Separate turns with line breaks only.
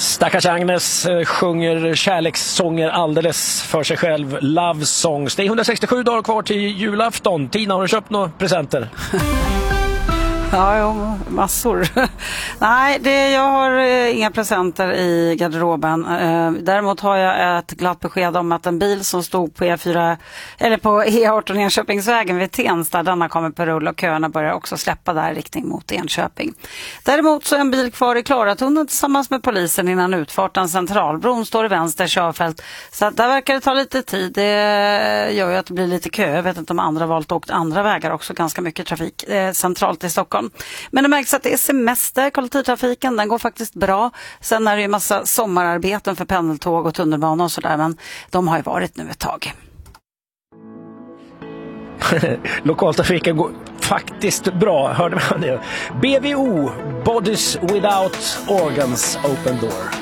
Stackars Agnes sjunger kärlekssånger alldeles för sig själv. Love songs. Det är 167 dagar kvar till julafton. Tina, har du köpt några presenter?
Ja, massor. Nej, jag har inga presenter i garderoben. Däremot har jag ett glatt besked om att en bil som stod på E4 eller på E18 Enköpingsvägen vid Tensta, denna kommer på rull och köerna börjar också släppa där i riktning mot Enköping. Däremot så är en bil kvar i Klaratunneln tillsammans med polisen innan utfarten. Centralbron står i vänster körfält. Så att där verkar det ta lite tid. Det gör ju att det blir lite kö. Jag vet inte om andra valt åkt andra vägar också. Ganska mycket trafik centralt i Stockholm. Men det märks att det är semester, kollektivtrafiken, den går faktiskt bra. Sen är det ju massa sommararbeten för pendeltåg och tunnelbana och sådär, men de har ju varit nu ett tag.
Lokaltrafiken går faktiskt bra, hörde man det. BVO, Bodies Without Organs, Open Door.